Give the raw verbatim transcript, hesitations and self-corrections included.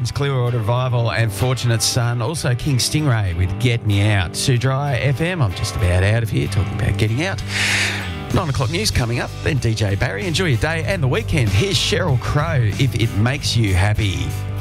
Creedence Clearwater Revival and Fortunate Son. Also King Stingray with Get Me Out. Sue Dry F M. I'm just about out of here talking about getting out. Nine o'clock news coming up. Then D J Barry. Enjoy your day and the weekend. Here's Sheryl Crow, If It Makes You Happy.